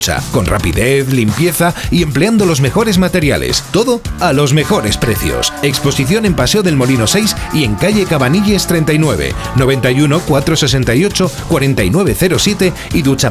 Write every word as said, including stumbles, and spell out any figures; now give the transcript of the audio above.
Con rapidez, limpieza y empleando los mejores materiales. Todo a los mejores precios. Exposición en Paseo del Molino seis y en calle Cabanilles treinta y nueve, noventa y uno, cuatrocientos sesenta y ocho, cuarenta y nueve cero siete y ducha